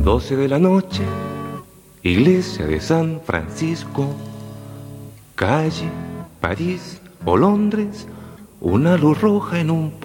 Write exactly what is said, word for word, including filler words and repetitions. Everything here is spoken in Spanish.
doce de la noche, iglesia de San Francisco, calle, París o Londres, una luz roja en un